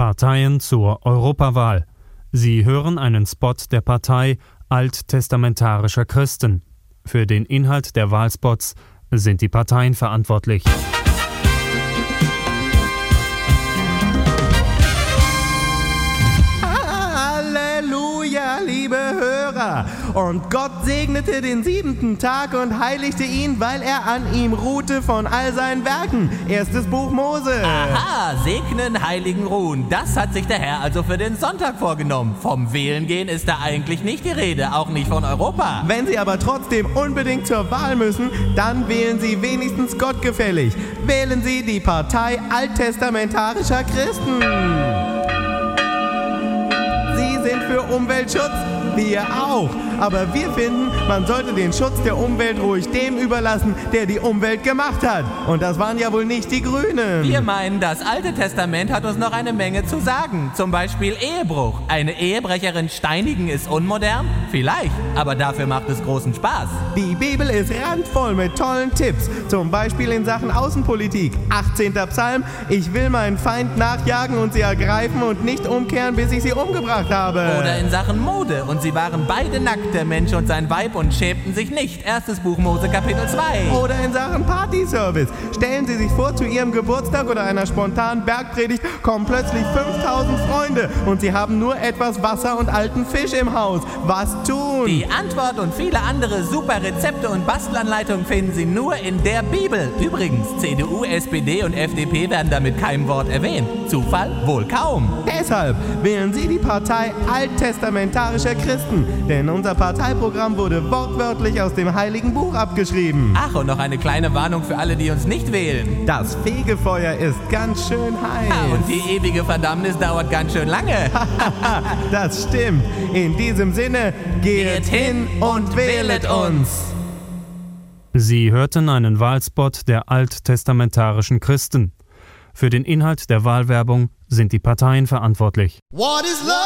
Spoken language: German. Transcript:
Parteien zur Europawahl. Sie hören einen Spot der Partei Alttestamentarischer Christen. Für den Inhalt der Wahlspots sind die Parteien verantwortlich. Halleluja, liebe Hörer! Und Gott segnete den 7. Tag und heiligte ihn, weil er an ihm ruhte von all seinen Werken. 1. Buch Mose. Aha, segnen, heiligen, ruhen. Das hat sich der Herr also für den Sonntag vorgenommen. Vom Wählen gehen ist da eigentlich nicht die Rede, auch nicht von Europa. Wenn Sie aber trotzdem unbedingt zur Wahl müssen, dann wählen Sie wenigstens gottgefällig. Wählen Sie die Partei Alttestamentarischer Christen. Sie sind für Umweltschutz, wir auch. Aber wir finden, man sollte den Schutz der Umwelt ruhig dem überlassen, der die Umwelt gemacht hat. Und das waren ja wohl nicht die Grünen. Wir meinen, das Alte Testament hat uns noch eine Menge zu sagen. Zum Beispiel Ehebruch. Eine Ehebrecherin steinigen ist unmodern? Vielleicht, aber dafür macht es großen Spaß. Die Bibel ist randvoll mit tollen Tipps. Zum Beispiel in Sachen Außenpolitik. 18. Psalm: Ich will meinen Feind nachjagen und sie ergreifen und nicht umkehren, bis ich sie umgebracht habe. Oder in Sachen Mode. Und sie waren beide nackt, der Mensch und sein Weib, und schämten sich nicht. 1. Buch Mose, Kapitel 2. Oder in Sachen Partyservice. Stellen Sie sich vor, zu Ihrem Geburtstag oder einer spontanen Bergpredigt kommen plötzlich 5000 Freunde und Sie haben nur etwas Wasser und alten Fisch im Haus. Was tun? Die Antwort und viele andere super Rezepte und Bastelanleitungen finden Sie nur in der Bibel. Übrigens, CDU, SPD und FDP werden da mit keinem Wort erwähnt. Zufall? Wohl kaum. Deshalb wählen Sie die Partei Alttestamentarischer Christen, denn unser Parteiprogramm wurde wortwörtlich aus dem Heiligen Buch abgeschrieben. Ach, und noch eine kleine Warnung für alle, die uns nicht wählen. Das Fegefeuer ist ganz schön heiß. Und die ewige Verdammnis dauert ganz schön lange. Das stimmt. In diesem Sinne, geht hin und wählet uns. Sie hörten einen Wahlspot der Alttestamentarischen Christen. Für den Inhalt der Wahlwerbung sind die Parteien verantwortlich. What is love?